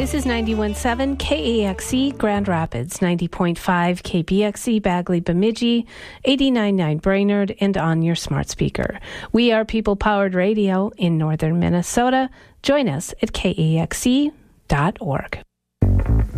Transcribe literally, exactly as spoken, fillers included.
This is ninety-one point seven K A X E Grand Rapids, ninety point five K B X E Bagley Bemidji, eighty-nine point nine Brainerd, and on your smart speaker. We are people-powered radio in northern Minnesota. Join us at K A X E dot org.